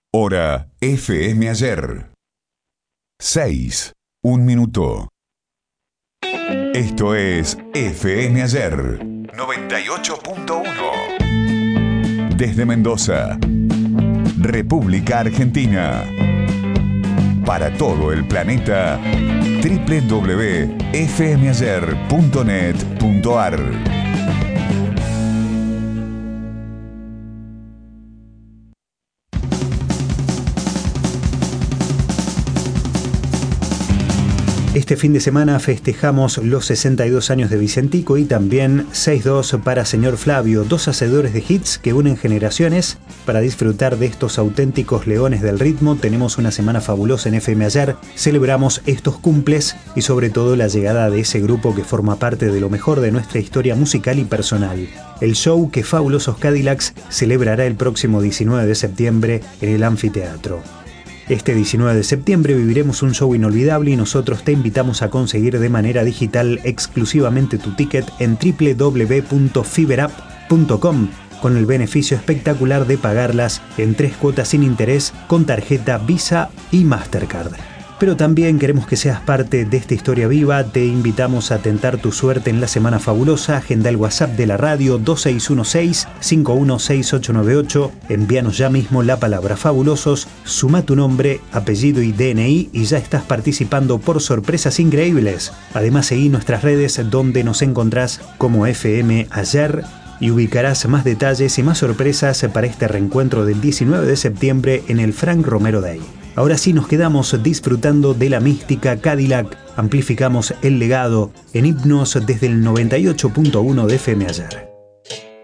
Hora FM Ayer. 6, 1 minuto. Esto es FM Ayer 98.1. Desde Mendoza, República Argentina. Para todo el planeta, www.fmayer.net.ar. Este fin de semana festejamos los 62 años de Vicentico y también 6-2 para Señor Flavio, dos hacedores de hits que unen generaciones. Para disfrutar de estos auténticos leones del ritmo, tenemos una semana fabulosa en FM Ayer. Celebramos estos cumples y sobre todo la llegada de ese grupo que forma parte de lo mejor de nuestra historia musical y personal. El show que Fabulosos Cadillacs celebrará el próximo 19 de septiembre en el Anfiteatro. Este 19 de septiembre viviremos un show inolvidable y nosotros te invitamos a conseguir de manera digital exclusivamente tu ticket en www.fiberapp.com con el beneficio espectacular de pagarlas en 3 cuotas sin interés con tarjeta Visa y Mastercard. Pero también queremos que seas parte de esta historia viva. Te invitamos a tentar tu suerte en la Semana Fabulosa. Agenda el WhatsApp de la radio 2616-516898. Envíanos ya mismo la palabra fabulosos, suma tu nombre, apellido y DNI y ya estás participando por sorpresas increíbles. Además, seguí nuestras redes donde nos encontrás como FM Ayer y ubicarás más detalles y más sorpresas para este reencuentro del 19 de septiembre en el Frank Romero Day. Ahora sí nos quedamos disfrutando de la mística Cadillac. Amplificamos el legado en himnos desde el 98.1 de FM Ayer.